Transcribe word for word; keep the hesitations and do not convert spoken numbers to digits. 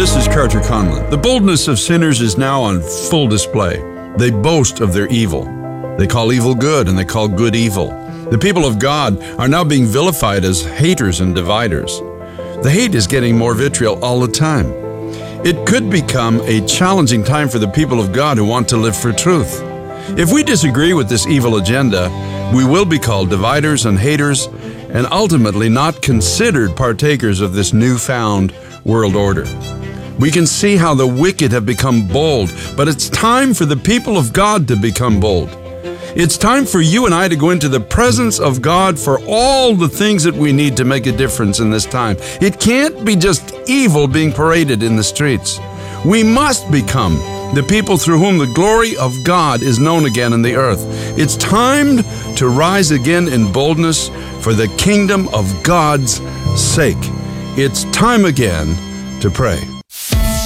This is Carter Conlon. The boldness of sinners is now on full display. They boast of their evil. They call evil good and they call good evil. The people of God are now being vilified as haters and dividers. The hate is getting more vitriol all the time. It could become a challenging time for the people of God who want to live for truth. If we disagree with this evil agenda, we will be called dividers and haters and ultimately not considered partakers of this newfound world order. We can see how the wicked have become bold, but it's time for the people of God to become bold. It's time for you and I to go into the presence of God for all the things that we need to make a difference in this time. It can't be just evil being paraded in the streets. We must become the people through whom the glory of God is known again in the earth. It's time to rise again in boldness for the kingdom of God's sake. It's time again to pray.